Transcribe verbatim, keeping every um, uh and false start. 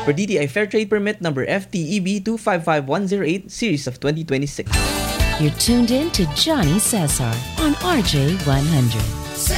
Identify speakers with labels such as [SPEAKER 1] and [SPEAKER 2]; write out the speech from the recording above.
[SPEAKER 1] per D T I Fair Trade Permit number F T E B two five five one zero eight, series of twenty twenty-six.
[SPEAKER 2] You're tuned in to Johnny Cesar on R J one hundred.